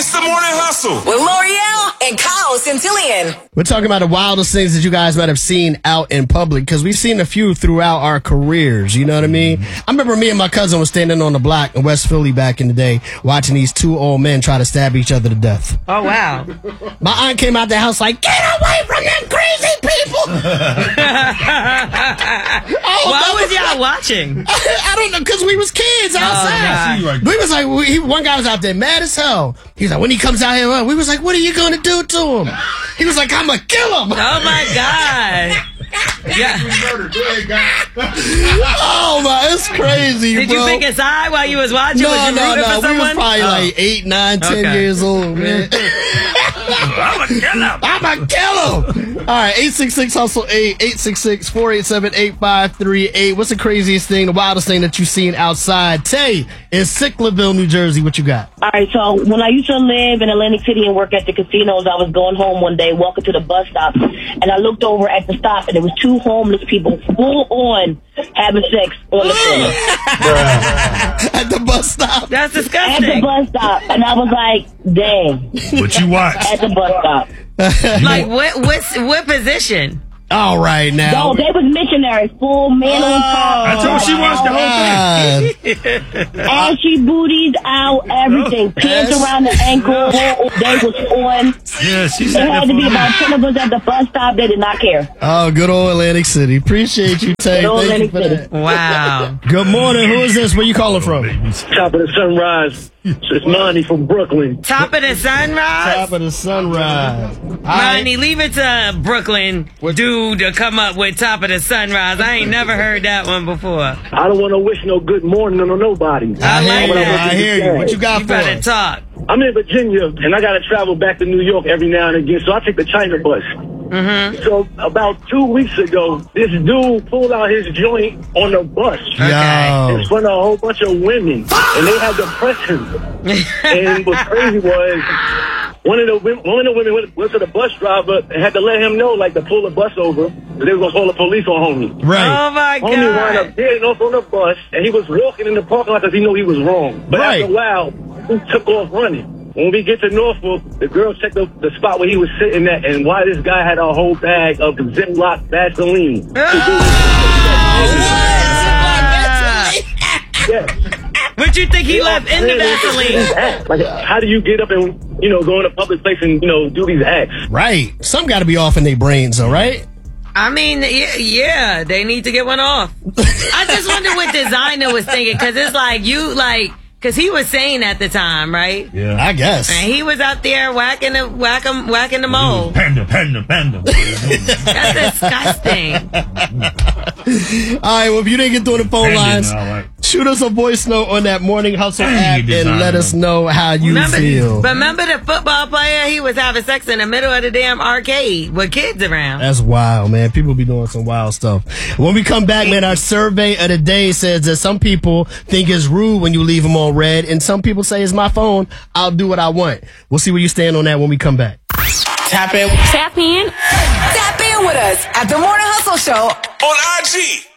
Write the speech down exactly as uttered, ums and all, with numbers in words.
It's the Morning Hustle with L'Oreal and Kyle Centillion. We're talking about the wildest things that you guys might have seen out in public, because we've seen a few throughout our careers, you know what I mean? I remember me and my cousin was standing on the block in West Philly back in the day watching these two old men try to stab each other to death. Oh, wow. My aunt came out the house like, get away from them crazy people! oh, Why no. was y'all watching? I don't know, because we was kids outside. Oh, we was like, we, he, one guy was out there mad as hell. He was like, when he comes out here, we was like, what are you going to do to him? He was like, I'm going to kill him. Oh, my God. Yeah. Oh, my, it's crazy, Did bro. you pick a side while you was watching? No, was you no, rooting no. for We someone? was probably oh. like eight, nine, ten Okay. years old, man. I'm going to kill him. I'm going to kill him. All right, eight six six hustle eight, eight six six, four eight seven, eight five three eight. What's the craziest thing, the wildest thing that you've seen outside? Tay, in Sicklerville, New Jersey, what you got? All right, so when I used to live in Atlantic City and work at the casinos, I was going home one day, walking to the bus stop, and I looked over at the stop, and there was two homeless people full on having sex on the corner. At the bus stop? That's At disgusting. the bus stop, and I was like, dang. What you watch? At the bus stop. Like, what, what's, what position? All right, now. No, they was missionaries, full man on top. I told she watched the whole thing. God. Ashy booties out, everything. Pants Yes. around the ankle. They was on. Yeah, she There said that had to be for about ten of us at the bus stop. They did not care. Oh, good old Atlantic City. Appreciate you, Tay. Good old Thank you Atlantic for City. that. Wow. Good morning. Who is this? Where you calling from? Top of the sunrise. It's Monty from Brooklyn. Top of the sunrise? Top of the sunrise. All Money, right. leave it to Brooklyn dude to come up with Top of the Sunrise. I ain't never heard that one before. I don't want to wish no good morning on nobody. I hear like you. that. I hear you. What you got You for better us? talk. I'm in Virginia, and I got to travel back to New York every now and again, so I take the China bus. Mm-hmm. So about two weeks ago, this dude pulled out his joint on the bus Yo. in front of a whole bunch of women, and they had to press him. And what's crazy was one of the women, one of the women went, went to the bus driver and had to let him know, like, to pull the bus over, because they were going to call the police on homie. Right. Oh, my Homie wound God. up getting off on the bus, and he was walking in the parking lot because he knew he was wrong. But Right. after a while, he took off running. When we get to Norfolk, the girl checked the, the spot where he was sitting at, and why this guy had a whole bag of Ziploc Vaseline. Yeah. What you think he left in the Vaseline? Like, how do you get up and, you know, go in a public place and, you know, do these acts? Right. Some got to be off in their brains, though, right? I mean, yeah, yeah, they need to get one off. I just wonder what designer was thinking, because it's like, you, like, because he was saying at the time, right? Yeah. I guess. And he was out there whacking the, whack 'em, whacking the mold. Panda, panda, panda. That's disgusting. All right, well, if you didn't get through the phone Panda, lines, all right. shoot us a voice note on that Morning Hustle Hey, app you and let designer. us know how you Remember, feel. but remember the football player? He was having sex in the middle of the damn arcade with kids around. That's wild, man. People be doing some wild stuff. When we come back, man, our survey of the day says that some people think it's rude when you leave them on red, and some people say it's my phone. I'll do what I want. We'll see where you stand on that when we come back. Tap in. Tap in. Tap in with us at the Morning Hustle Show On I G.